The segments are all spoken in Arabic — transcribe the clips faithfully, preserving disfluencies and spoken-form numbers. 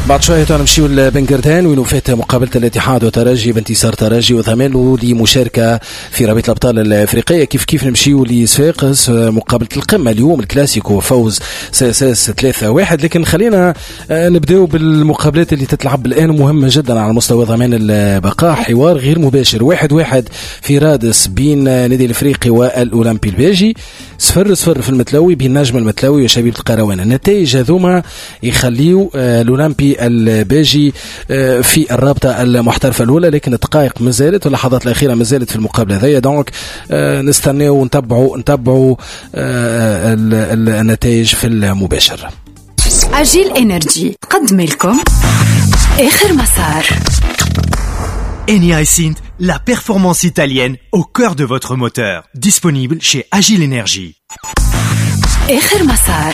بعد شوية نمشيو لبنقردان وين وفات مقابلة الاتحاد وترجي بانتصار ترجي وثمانه لمشاركة في رابطة الأبطال الأفريقية. كيف كيف نمشيو لصفاقس مقابلة القمة اليوم الكلاسيكو فوز ساساس ثلاثة واحد. لكن خلينا نبداو بالمقابلات اللي تتلعب الآن مهمة جدا على مستوى ضمان البقاء. حوار غير مباشر واحد واحد في رادس بين نادي الأفريقي والأولمبي الباجي، صفر صفر في المتلوي بين نجم المتلوي وشبيبة القروان. النتائج هذوما يخليو الأولمبي الباجي في الرابطة المحترفة الأولى، لكن الدقائق مازالت واللحظات الأخيرة مازالت في المقابلة هذه. دونك نستناو ونتبعوا نتبعوا النتائج في المباشر. أجيل إنرجي قدم لكم آخر مسار. Eni iSynth, la performance italienne au cœur de votre moteur. Disponible chez Agile Energy. آخر مسار.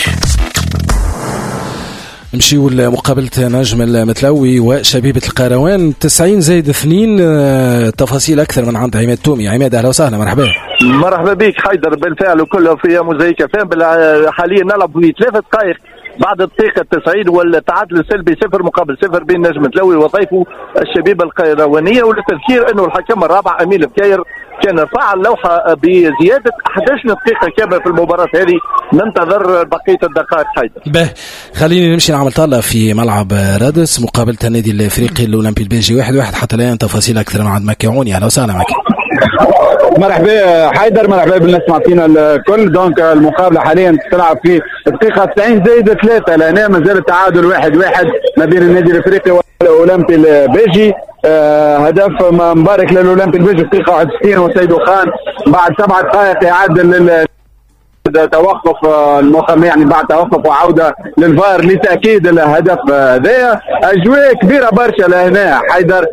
نمشيو لمقابلة نجم المتلوي وشبيبة القروان تسعين زائد اثنين. تفاصيل أكثر من عند عماد تومي. عماد أهلا وسهلا. مرحبا. مرحبا بك حيدر. بالفعل وكله في موزايكا فهم. حاليا نلعب في ثلاثة دقائق بعد الدقيقة التسعين والتعادل السلبي صفر مقابل صفر بين نجم المتلوي وضيفه الشبيبة القروانية. وللتذكير أنه الحكم الرابع أمين البكاير كان فعل لوحة بزيادة أحد عشر دقيقة كاملة في المباراة هذه. ننتظر بقية الدقائق حيدر. به خليني نمشي نعمل طالة في ملعب رادس مقابلة النادي الأفريقي الأولمبي الباجي واحد واحد. حتى الآن تفاصيل أكثر مع مكيعوني. أهلا وسهلا معك. مرحبا حيدر. مرحبا بالناس معطينا الكل. دونك المقابلة حاليا تلعب في الدقيقة تسعين زائد ثلاثة لأن ما زال التعادل واحد واحد ما بين النادي الأفريقي والأولمبي الباجي. آه هدف مبارك للأولمبي الباجي في الدقيقة واحد وستين وسيدو خان بعد سبعة دقائق يعادل توقف المقام يعني بعد توقف وعودة للفار لتأكيد الهدف ذا. أجواء كبيرة برشا لهنا حيدر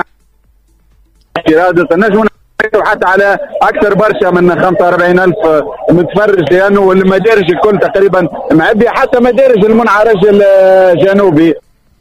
إرادة النجم وحتى على أكثر برشا من خمسة وأربعين ألف متفرج لأنه المدارج الكل تقريبا معبية حتى مدارج المنعرج الجنوبي.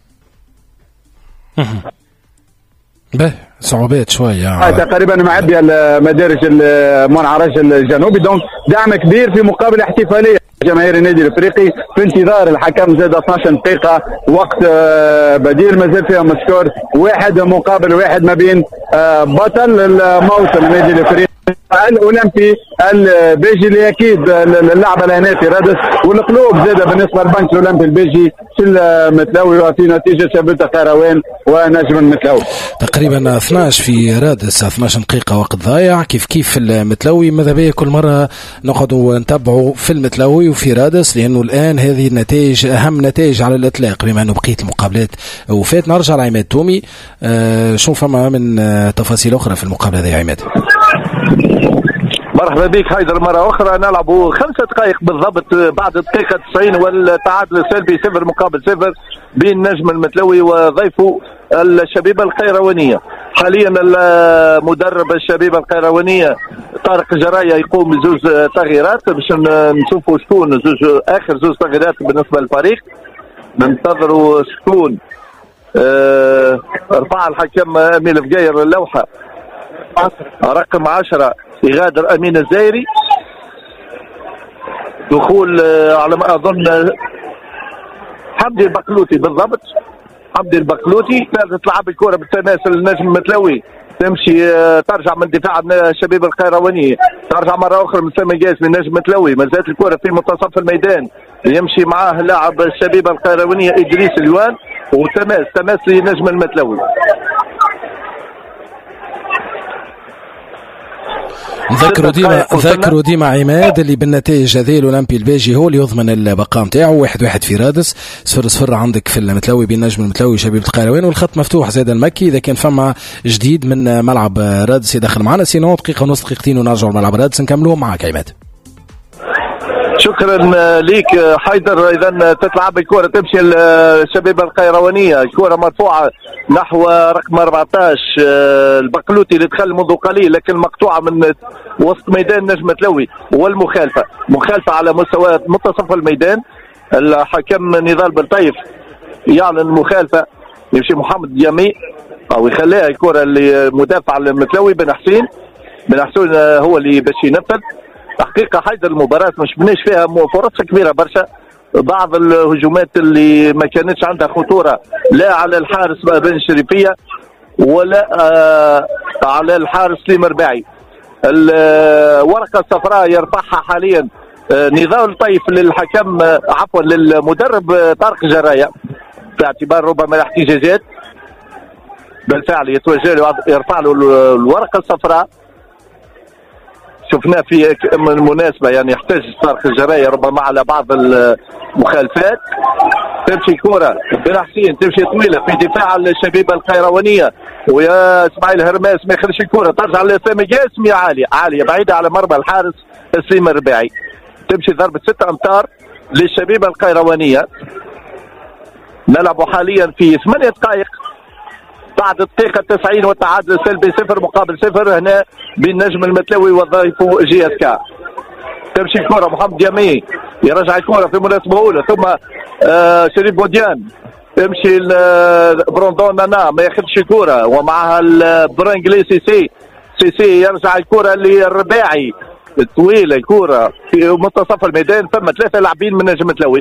به صعوبات شوية يعني. تقريبا معبية المدارج المنعرج الجنوبي. دونك دعم كبير في مقابلة احتفالية جماهير النادي الافريقي في انتظار الحكم. زاد اثناش دقيقة وقت بديل مازال فيها مسكور واحد مقابل واحد ما بين بطل الموسم النادي الافريقي الأولمبي الباجي اللي أكيد اللعبة لهنا في رادس والقلوب زادة بالنسبة للبنك الأولمبي الباجي في المتلوي وفي نتيجة شبيبة القروان ونجم المتلوي. تقريبا اثناش في رادس اثناش دقيقة وقت ضايع. كيف كيف في المتلوي ماذا بيا كل مرة نقعدوا نتابعوا في المتلوي وفي رادس لأنه الآن هذه النتائج أهم نتائج على الإطلاق بما أنه بقية المقابلات وفات. نرجع لعماد تومي. أه شو فما من أه تفاصيل أخرى في المقابلة هذه عماد؟ مرحبا بك حيدر مرة أخرى. نلعب خمسة دقائق بالضبط بعد الدقيقة تسعين والتعادل السلبي صفر مقابل صفر بين نجم المتلوي وضيفه الشبيبة القيروانية. حاليا المدرب الشبيبة القيروانية طارق جرايا يقوم بزوج تغييرات باش نشوفوا شكون زوج آخر زوج تغييرات بالنسبة للفريق. ننتظروا شكون. اه رفع الحكم أمين البقاير اللوحة رقم عشرة يغادر أمين الزايري. دخول على ما أظن حمدي البقلوتي بالضبط. حمدي البقلوتي تلعب الكرة بالتماس النجم المتلوي تمشي ترجع من دفاع الشبيبة القيروانية ترجع مرة أخرى من سامي جاز من نجم المتلوي. ما زالت الكرة في منتصف الميدان يمشي معاه لاعب الشبيبة القيروانية إدريس اليوان وتماس تماس لنجم المتلوي. ذكروا ديما ذكروا ديما عماد اللي بالنتائج هذه الأولمبي الباجي هو اللي يضمن البقاء نتاعو. واحد واحد في رادس صفر صفر عندك في المتلوي بين نجم المتلوي وشبيبة القروان والخط مفتوح زاد المكي. إذا كان فما جديد من ملعب رادس يدخل معنا سينو دقيقة ونص دقيقتين ونرجعوا لملعب رادس نكملوه معك عماد. شكرا ليك حيدر. اذا تتلعب الكره تمشي الشبيبه القيروانيه. الكره مرفوعه نحو رقم أربعطاش البقلوتي اللي دخل منذ قليل لكن مقطوعه من وسط ميدان نجم المتلوي والمخالفه مخالفه على مستوى منتصف الميدان. الحكم نضال بلطيف يعلن المخالفه. يمشي محمد ديامي او يخليها الكره اللي مدافع المتلوي بن حسين. بن حسين هو اللي باش ينفذ. تحقيق حيدر المباراة مش بناش فيها فرص كبيرة برشا. بعض الهجومات اللي ما كانتش عندها خطوره لا على الحارس بن الشريفيه ولا آه على الحارس سليم رباعي. الورقه الصفراء يرفعها حاليا آه نضال طيف للحكم آه عفوا للمدرب آه طارق جرايه باعتبار ربما الاحتجاجات. بالفعل يتوجه له يرفع له الورقه الصفراء. شفناه في المناسبه يعني يحتاج طارق الجرايه ربما على بعض المخالفات. تمشي كرة بن حسين تمشي طويله في دفاع الشبيبه القيروانيه ويا اسماعيل هرماس ما يخرجش الكرة ترجع لسامي جاسمي عاليه عاليه بعيده على مرمى الحارس سليم الرباعي. تمشي ضربه ستة امتار للشبيبه القيروانيه. نلعب حاليا في ثمانية دقائق بعد الدقيقة تسعين والتعادل السلبي صفر مقابل صفر هنا بين نجم المتلوي وضيفه جي اس كا. تمشي الكرة محمد يامي يرجع الكرة في مناسبة أولى ثم آه شريف بوديان تمشي بروندون نانا ما ياخذش الكرة ومعها البرانجلي سي سي سي سي يرجع الكرة للرباعي طويلة الكرة في منتصف الميدان ثم ثلاثة لاعبين من نجم المتلوي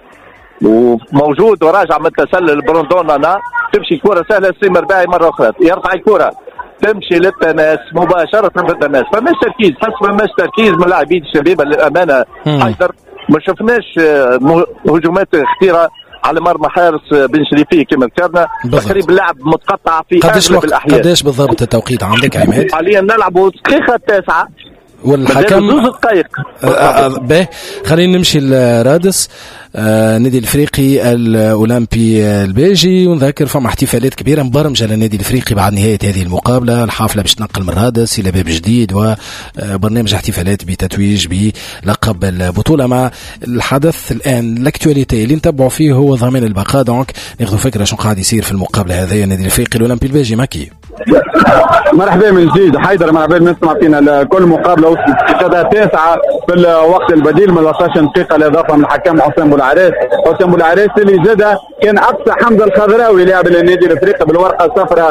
وموجود وراجع من التسلل بروندون نانا. تمشي كرة سهلة سليم رباعي مرة أخرى يرفع الكرة تمشي للتماس مباشرة في التماس. فماش تركيز حس فماش تركيز من لاعبين الشبيبة للأمانة. حيدر ما شفناش هجومات خطيرة على مرمى حارس بن شريفية كما ذكرنا. تقريبا اللعب متقطع في أغلب الأحيان. قداش بالضبط التوقيت عندك عماد؟ حاليا نلعب الدقيقة التاسعة والحكم زوج دقائق. باهي خلينا نمشي لرادس آه نادي الافريقي الاولمبي البيجي ونذكر فما احتفالات كبيره مبرمجه للنادي الافريقي بعد نهايه هذه المقابله. الحافله باش تنقل من رادس الى باب جديد وبرنامج احتفالات بتتويج بلقب البطوله. مع الحدث الان الاكتواليتي اللي نتبعوا فيه هو ضمان البقاء. دونك ناخذ فكره شنو قاعد يصير في المقابله هذه. النادي الافريقي الاولمبي البيجي ماكي مرحبا من جديد حيدر. مرحبا نسمع فينا كل مقابله وصلت الدقيقه التاسعه في الوقت البديل من أربعة عشر دقيقه الاضافه من الحكم حسام بولعريس. حسام بولعريس اللي زاد كان اقصى حمزه الخضراوي لاعب النادي الافريقي بالورقه الصفراء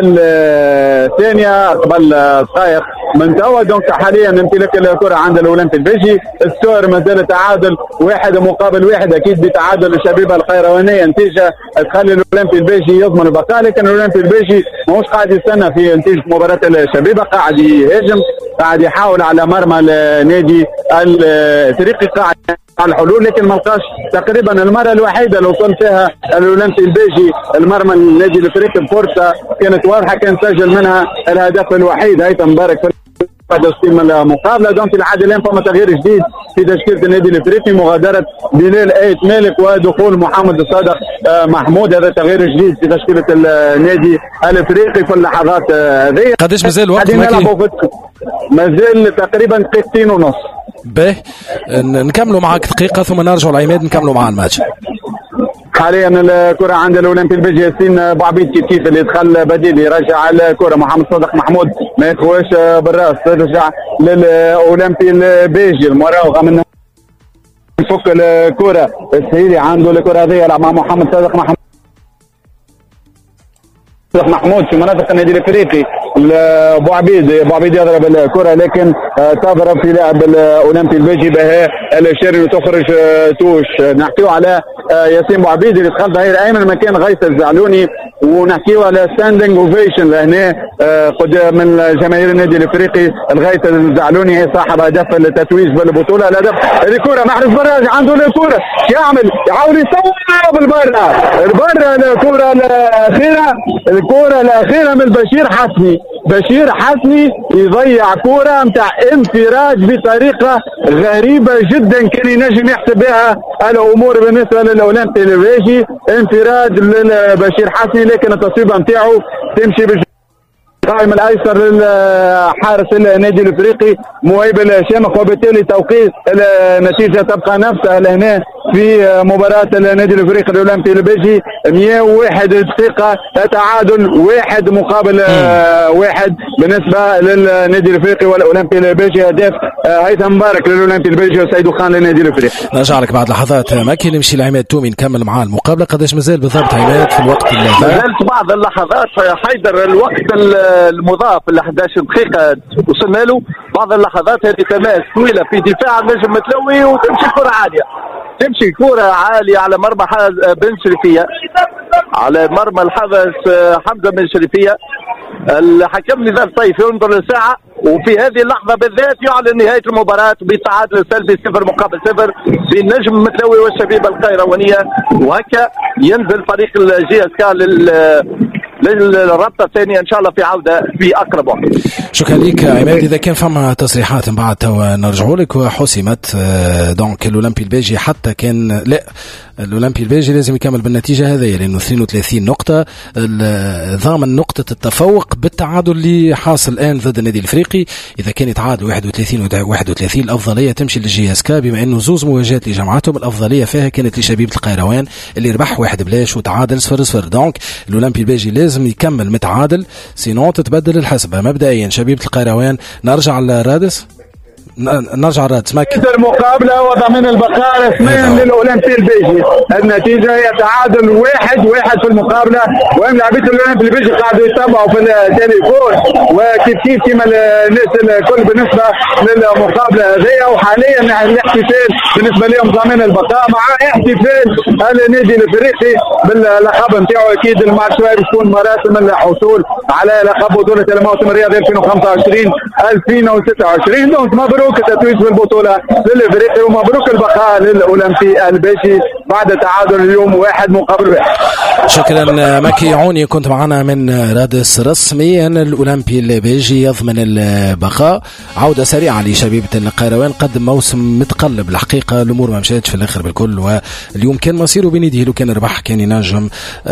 الثانيه قبل دقائق من توا. دونك حاليا امتلاك الكره عند الاولمبي البيجي. السور ما زال تعادل واحد مقابل واحد اكيد بتعادل الشبيبه القيروانيه نتيجه تخلي الاولمبي البيجي يضمن البقاء. لكن الاولمبي البيجي ماهوش قاعد يستنى في نتيجه مباراه الشبيبه قاعد يهاجم قاعد يحاول على مرمى النادي الافريقي قاعد على الحلول لكن ما لقاش. تقريبا المره الوحيده اللي وصل فيها الاولمبي البيجي المرمى النادي الافريقي بفرصه كانت واضحه كان سجل منها الهدف الوحيد هيثم مبارك في بعد تسليم المقابله. دونك العاد الان فما تغيير جديد في تشكيله النادي الافريقي مغادره بلال ايت مالك ودخول محمد الصادق محمود. هذا تغيير جديد في تشكيله النادي الافريقي في اللحظات هذه. قداش مازال وقت مازال تقريبا دقيقتين ونص. باهي نكملوا معك دقيقه ثم نرجعوا لعماد نكملوا مع الماتش. حاليا الكرة عند الأولمبي البيجي ياسين بوعبيد كيف كيف اللي دخل بديل يرجع الكرة محمد صادق محمود ما يدخلش بالراس ترجع للأولمبي البيجي المراوغة من يفك الكرة السهيلي عنده الكرة هذه يلعب مع محمد صادق محمود محمود في مناطق النادي الافريقي. ابو عبيد ابو عبيد يضرب الكره لكن تضرب في لاعب الاولمبي البيجي بها الشيري وتخرج توش. نحكيو على ياسين ابو عبيد اللي دخل ظهير ايمن مكان غيث الزعلوني ونحكيو على ستاندينج اوفيشن لهنا قدام من جماهير النادي الافريقي. الغيث الزعلوني صاحب هدف التتويج بالبطوله. الهدف الكره محرز براج عنده الكره يعمل يحاول يصور بالبرة البرة الكره الاخيره الكره الاخيره من بشير حسني. بشير حسني يضيع كرة متاع انفراج بطريقة غريبة جدا كان ينجم يحسب بها الأمور بالنسبة للأولمبي البيجي. انفراد لبشير حسني لكن التصويبة متاعه تمشي بج... القائم الايسر للحارس النادي الافريقي مهيب الشامخ وبالتالي توقيت النتيجه تبقى نفسها لهنا في مباراه النادي الافريقي الاولمبي البيجي مئة وواحد دقيقه تعادل واحد مقابل واحد بالنسبه للنادي الافريقي والاولمبي البيجي. هدف هيثم مبارك للاولمبي البيجي وسيد خان للنادي الافريقي. نرجع لك بعد لحظات ماكي نمشي لعماد تومي نكمل معاه المقابله. قداش مازال بالضبط عماد في الوقت اللي مازالت بعض اللحظات حيدر الوقت المضاف ال أحد عشر دقيقة وصلنا له بعض اللحظات هذه تماس طويله في دفاع النجم متلوي وتمشي كره عاليه، تمشي كره عاليه على مرمى بن شريفيه، على مرمى الحارس حمزه بن شريفيه. الحكم نزار طيف ينظر للساعه، وفي هذه اللحظه بالذات يعلن نهايه المباراه بالتعادل السلبي صفر مقابل صفر بين النجم المتلوي والشبيبه القيروانيه، وهكا ينزل فريق الجي اس كا لل للرابطه الثانيه ان شاء الله في عوده في اقرب وقت. شكرا لك عماد. اذا كان فما تصريحات من بعد توا نرجعوا لك. وحسمت دونك الاولمبي البيجي حتى كان لا الاولمبي البيجي لازم يكمل بالنتيجه هذه لانه اثنين وثلاثين نقطه ضامن نقطه التفوق بالتعادل اللي حاصل الان ضد النادي الافريقي. اذا كان يتعادل واحد وثلاثين وواحد وثلاثين الافضليه تمشي للجي اس كا، بما انه زوز مواجهات لجمعاتهم الافضليه فيها كانت لشبيبه القيروان اللي ربح واحد بلاش وتعادل صفر صفر. دونك الاولمبي البيجي لازم يكمل متعادل سينو تتبدل الحسبه. مبدئيا شبيبه القيروان نرجع لرادس نرجع رادس ماك المقابله وضمان البقاء رسميا للاولمبي البيجي. النتيجه هي تعادل واحد واحد في المقابله، وهم لاعبين الاولمبي البيجي قاعدوا يتابعوا في التليفون وكيف كيف كما الناس الكل بالنسبه للمقابله هذه. وحاليا الاحتفال بالنسبه لهم ضمان البقاء مع احتفال النادي الافريقي باللقب نتاعو. اكيد الماتش يكون مراسم الحصول على لقب بطوله الموسم الرياضي ألفين وخمسة وعشرين ألفين وستة وعشرين. دونك مبروك التتويج بالبطوله للافريقي ومبروك البقاء للاولمبي البيجي بعد تعادل اليوم واحد مقابل واحد. شكرا ماكي عوني كنت معنا من رادس. رسميا الاولمبي البيجي يضمن البقاء. عوده سريعه لشبيبه القيروان، قدم موسم متقلب الحقيقه، الامور ما مشاتش في الاخر بالكل، واليوم كان مصيره بين يديه، لو كان ربح كان ينجم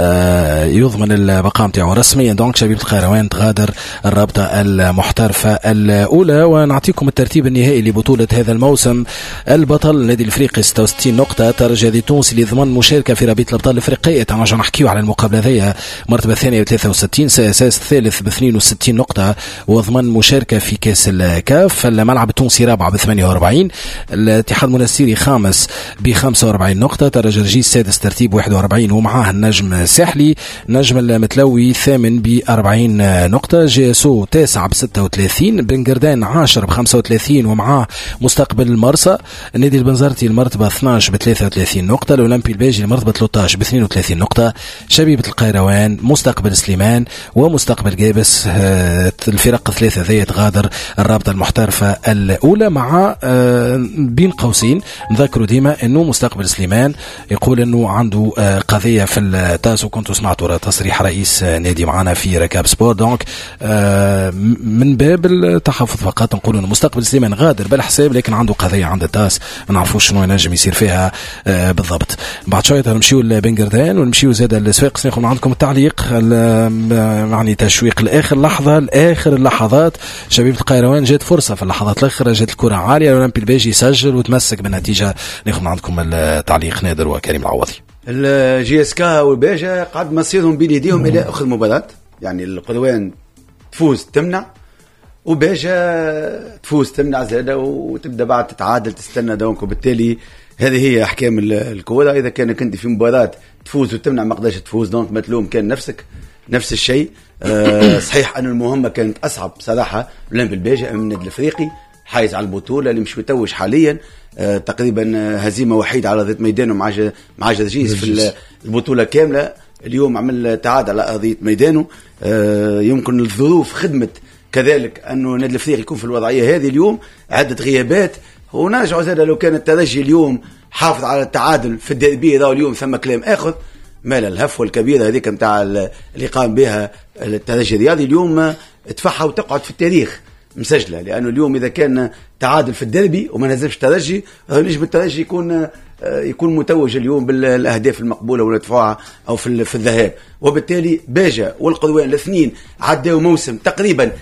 يضمن البقاء نتاعو رسميا. دونك شبيبه القيروان تغادر الرابطه المحترفه الاولى. ونعطيكم الترتيب النهائي لبطولة هذا الموسم. البطل النادي الافريقي ستة وستين نقطة، ترجي التونسي اللي ضمن مشاركة في رابطة الابطال الافريقية، تنجم نحكيو على المقابلة ذي، مرتبة ثانية ب ثلاثة وستين، سياساس الثالث ب اثنين وستين نقطة وضمن مشاركة في كاس الكاف. الملعب التونسي رابع ب ثمانية وأربعين، الاتحاد المنستيري خامس ب خمسة وأربعين نقطة، ترجي الرجيس سادس ترتيب واحد وأربعين ومعاه النجم الساحلي، نجم المتلوي ثامن ب أربعين نقطة، جيسو تاسع ب ستة وثلاثين، بنقردان عاشر ب خمسة وثلاثين ومعاه مستقبل المرسى، النادي البنزرتي المرتبة اثناش ب ثلاثة وثلاثين نقطة، الأولمبي البيجي المرتبة ثلاثة عشر ب اثنين وثلاثين نقطة، شبيبة القيروان، مستقبل سليمان ومستقبل جابس. الفرق الثلاثة ذي تغادر الرابطة المحترفة الأولى، مع بين قوسين نذكروا ديما أنه مستقبل سليمان يقول أنه عنده قضية في التاس، وكنتوا سمعتوا تصريح رئيس نادي معنا في ركاب سبور. دونك من باب التحفظ فقط نقول أنه مستقبل سليمان غادر بالحساب، لكن عنده قضية عند التاس ما نعرفوش شنو ينجم يصير فيها بالضبط. بعد شوية نمشيو لبنقردان ونمشيو زاد للسواق. ناخذ عندكم التعليق يعني تشويق لآخر لحظة لآخر اللحظات. شبيبة القيروان جات فرصة في اللحظات الأخيرة، جات الكرة عالية، الأولمبي البيجي يسجل وتمسك بالنتيجة. ناخذ عندكم التعليق نادر وكريم العوضي. الجي اس كا والبيجا قعد مصيرهم بين يديهم إلى آخر المباراة، يعني القيروان تفوز تمنع وبيجا تفوز تمنع زادة وتبدأ بعد تتعادل تستنى. دونك وبالتالي هذه هي أحكام الكورة. إذا كان كنت في مباراة تفوز وتمنع ما قدرش تفوز، دونك ما تلوم كان نفسك نفس الشيء. أه صحيح أن المهمة كانت أصعب صراحة لأن بالبيجا من النادي الأفريقي حايز على البطولة اللي مش متوج حاليا. أه تقريبا هزيمة وحيدة على ضد ميدانه مع مع جرجيس في البطولة كاملة. اليوم عمل تعادل على أرضية ميدانه. أه يمكن الظروف خدمت كذلك أنه النادي الأفريقي يكون في الوضعية هذه اليوم، عدة غيابات. ونرجع زاد لو كان الترجي اليوم حافظ على التعادل في الديربي ذا اليوم ثم كلام آخر، مال الهفوة الكبيرة هذيك متاع اللي قام بها الترجي الرياضي اليوم تفحى وتقعد في التاريخ مسجلة. لأنه اليوم إذا كان تعادل في الديربي وما نزلش الترجي، نجم الترجي يكون يكون متوج اليوم بالأهداف المقبولة والدفاع أو في في الذهاب. وبالتالي باجا والقروان الاثنين عدوا موسم تقريبا